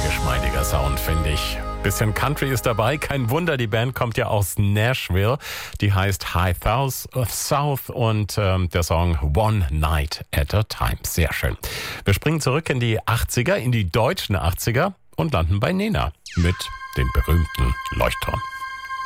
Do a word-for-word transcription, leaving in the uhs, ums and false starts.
geschmeidiger Sound, finde ich. Bisschen Country ist dabei, kein Wunder, die Band kommt ja aus Nashville. Die heißt High South und ähm, der Song One Night at a Time. Sehr schön. Wir springen zurück in die achtziger, in die deutschen achtziger und landen bei Nena mit dem berühmten Leuchtturm.